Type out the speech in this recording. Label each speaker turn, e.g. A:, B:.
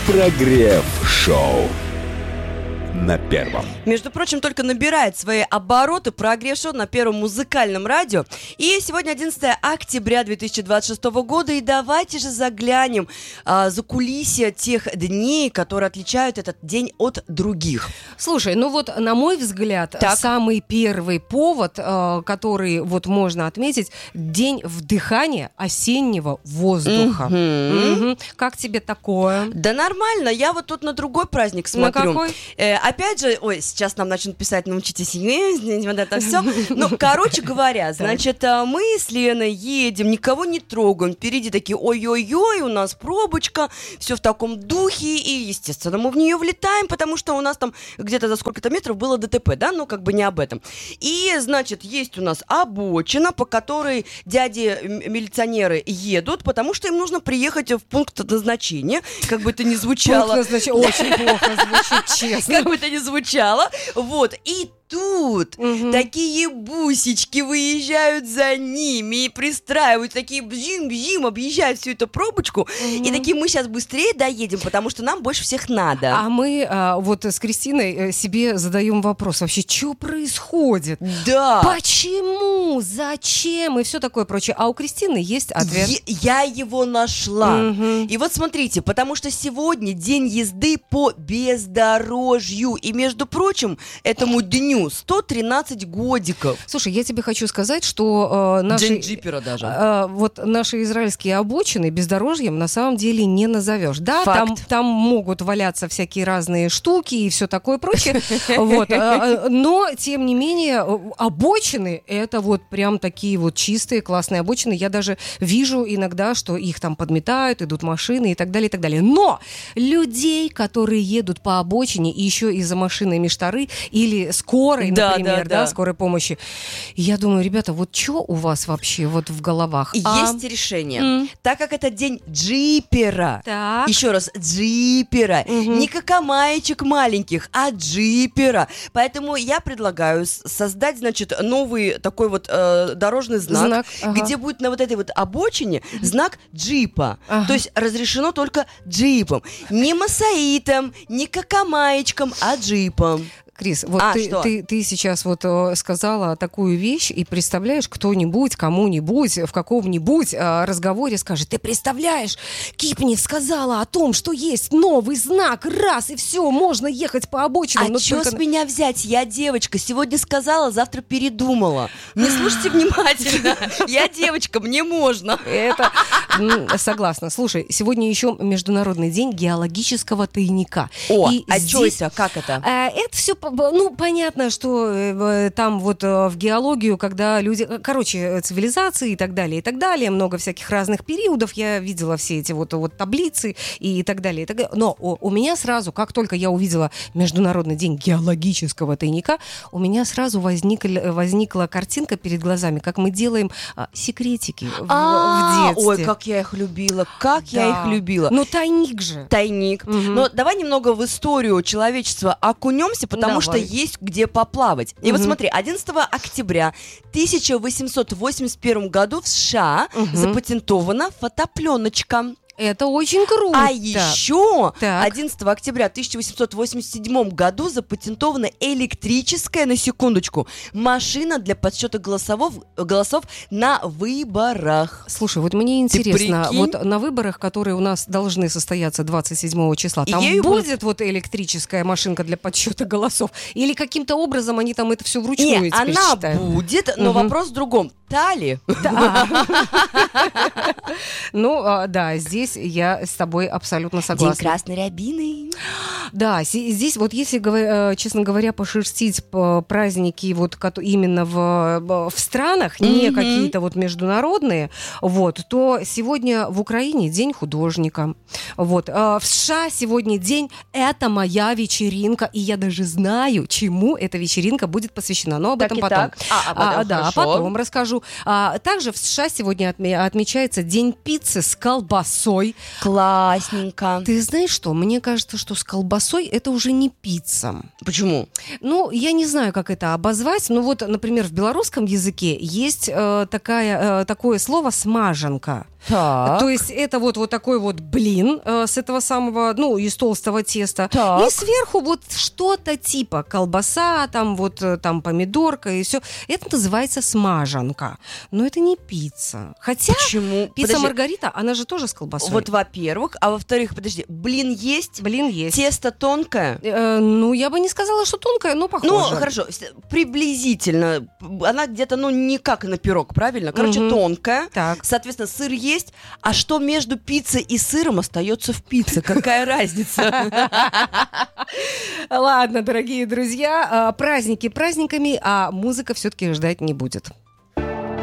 A: Прогрев-шоу на первом.
B: Между прочим, только набирает свои обороты прогрев-шоу на первом музыкальном радио. И сегодня 11 октября 2026 года. И давайте же заглянем за кулисья тех дней, которые отличают этот день от других.
C: Слушай, ну вот, на мой взгляд, самый первый повод, который вот можно отметить, день вдыхания осеннего воздуха. Как тебе такое?
B: Да нормально, я вот тут на другой праздник смотрю.
C: На какой?
B: Опять же, сейчас нам начнут писать, научитесь, вот это все. Ну, короче говоря, значит, мы с Леной едем, никого не трогаем. Впереди такие, ой-ой-ой, у нас пробочка, все в таком духе, и, естественно, мы в нее влетаем, потому что у нас там где-то за сколько-то метров было ДТП, да, ну, как бы не об этом. И, значит, есть у нас обочина, по которой дяди-милиционеры едут, потому что им нужно приехать в пункт назначения, как бы это ни звучало.
C: Пункт назначения очень плохо звучит, честно.
B: Как бы это ни звучало. Вот. И тут такие бусечки выезжают за ними и пристраивают, такие бзим-бзим, объезжают всю эту пробочку, и такие, мы сейчас быстрее доедем, потому что нам больше всех надо.
C: А мы вот с Кристиной себе задаем вопрос, вообще, что происходит?
B: Да.
C: Почему? Зачем? И все такое прочее. А у Кристины есть ответ.
B: Я его нашла. И вот смотрите, потому что сегодня день езды по бездорожью, и, между прочим, этому дню 113 годиков.
C: Слушай, я тебе хочу сказать, что
B: День джипера даже.
C: Вот наши израильские обочины бездорожьем на самом деле не назовешь. Да, там могут валяться всякие разные штуки и все такое прочее. Вот. Но, тем не менее, обочины — это вот прям такие вот чистые, классные обочины. Я даже вижу иногда, что их там подметают, идут машины и так далее, и так далее. Но людей, которые едут по обочине и еще и за машинами штары или скорой, например, скорой помощи. Я думаю, ребята, вот что у вас вообще вот в головах?
B: Есть решение. Так как это день джипера, еще раз, джипера, не какомаечек маленьких, а джипера. Поэтому я предлагаю создать, значит, новый такой вот дорожный знак, где будет на вот этой вот обочине знак джипа. То есть разрешено только джипом. Не массаитом, не какомаечком, а джипом.
C: Крис, вот ты сейчас вот сказала такую вещь, и представляешь, кто-нибудь, кому-нибудь в каком-нибудь разговоре скажет: ты представляешь, Кипнев сказала о том, что есть новый знак, раз, и все, можно ехать по обочинам.
B: А что с меня взять? Я девочка, сегодня сказала, завтра передумала. Не слушайте внимательно. Я девочка, мне можно.
C: Это согласна. Слушай, сегодня еще Международный день геологического тайника.
B: Что это? Как это?
C: Это все, ну, понятно, что там вот в геологию, когда люди, короче, цивилизации и так далее, много всяких разных периодов, я видела все эти вот таблицы и так далее, и так далее. Но у меня сразу, как только я увидела Международный день геологического тайника, у меня сразу возникла картинка перед глазами, как мы делаем секретики в детстве.
B: Ой, как я их любила, я их любила.
C: Ну, тайник же.
B: Тайник. Но давай немного в историю человечества окунемся, потому что есть где поплавать. И вот смотри, 11 октября 1881 году в США запатентована фотопленочка.
C: Это очень круто.
B: А еще 11 октября 1887 году запатентована электрическая, на секундочку, машина для подсчета голосов на выборах.
C: Слушай, вот мне интересно, вот на выборах, которые у нас должны состояться 27 числа, там будет вот электрическая машинка для подсчета голосов? Или каким-то образом они там это все вручную
B: теперь считают? Она будет, но вопрос в другом. Та-ли?
C: Ну, да, здесь я с тобой абсолютно согласна.
B: День красной рябины.
C: Да, здесь вот если, честно говоря, пошерстить праздники вот именно в странах, не какие-то вот международные, вот, то сегодня в Украине день художника. Вот. В США сегодня день «Это моя вечеринка», и я даже знаю, чему эта вечеринка будет посвящена. Но об этом потом. Потом расскажу. Также в США сегодня отмечается день пиццы с колбасой.
B: Классненько.
C: Ты знаешь что? Мне кажется, что что с колбасой это уже не пицца.
B: Почему?
C: Ну, я не знаю, как это обозвать, но вот, например, в белорусском языке есть такое слово «смаженка».
B: Так.
C: То есть это вот такой вот блин с этого самого, ну, из толстого теста.
B: Так.
C: И сверху вот что-то типа колбаса, там вот там помидорка и все. Это называется смаженка. Но это не пицца. Хотя
B: Почему?
C: пицца Маргарита, она же тоже с колбасой.
B: Вот, во-первых. А во-вторых, подожди, блин есть?
C: Блин есть.
B: Тесто тонкое?
C: Ну, я бы не сказала, что тонкое, но похоже.
B: Ну, хорошо, приблизительно. Она где-то, ну, не как на пирог, правильно? Короче, тонкая.
C: Так.
B: Соответственно, сыр есть. А что между пиццей и сыром остается в пицце? Какая разница?
C: Ладно, дорогие друзья, праздники праздниками, а музыка все-таки ждать не будет.